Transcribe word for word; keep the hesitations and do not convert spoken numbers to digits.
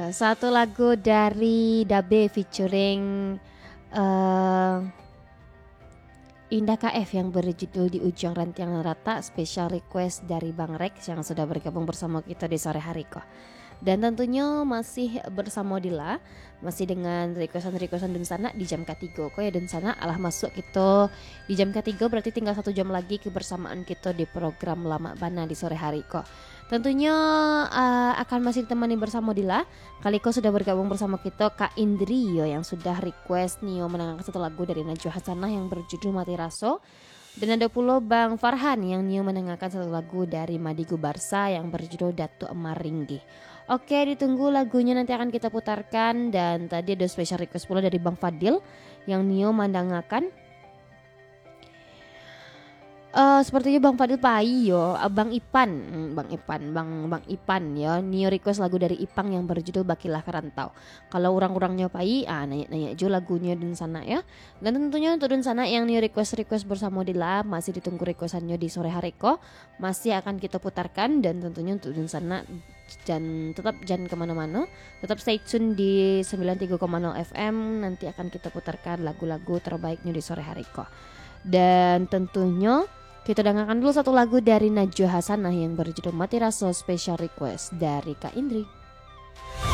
satu lagu dari Dabe featuring uh, Indah K F yang berjudul Di Ujung Rantian Rata, special request dari Bang Rex yang sudah bergabung bersama kita di sore hari kok. Dan tentunya masih bersama Dila, masih dengan requestan-requestan Dunsana di jam ketiga. Kok ya Dunsana alah masuk kita di jam ketiga, berarti tinggal satu jam lagi kebersamaan kita di program Lama Bana di sore hari kok. Tentunya uh, akan masih ditemani bersama Dila. Kali kau sudah bergabung bersama kita Kak Indri yo, yang sudah request Nio menangkan satu lagu dari Najwa Hasanah yang berjudul Mati Raso. Dan ada pula Bang Farhan yang Nio mendengarkan satu lagu dari Madigu Barsa yang berjudul Datu Emaringgi. Oke, ditunggu lagunya nanti akan kita putarkan. Dan tadi ada special request pula dari Bang Fadil yang Nio mendengarkan. Uh, sepertinya Bang Fadil Pai yo, Bang Ipan, Bang Ipan, Bang Bang Ipan ya, Nio request lagu dari Ipang yang berjudul Bakilah Kerantau. Kalau orang-orangnya Pai, ah nanya-nanya aja lagunya Dunsana ya. Dan tentunya untuk Dunsana yang Nio request-request bersama Dila masih ditunggu requestannya di sore hari kok. Masih akan kita putarkan dan tentunya untuk Dunsana dan tetap jangan kemana-mana, tetap stay tune di sembilan puluh tiga koma nol F M. Nanti akan kita putarkan lagu-lagu terbaiknya di sore hari kok. Dan tentunya kita dengarkan dulu satu lagu dari Najwa Hasanah yang berjudul Mati Raso, special request dari Kak Indri.